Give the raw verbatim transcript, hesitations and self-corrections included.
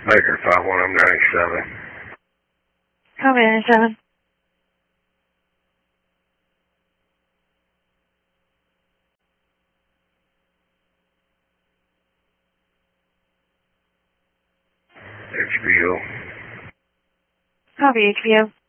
Baker, five one, I'm ninety-seven. Copy, ninety-seven. H B O. Copy, H B O.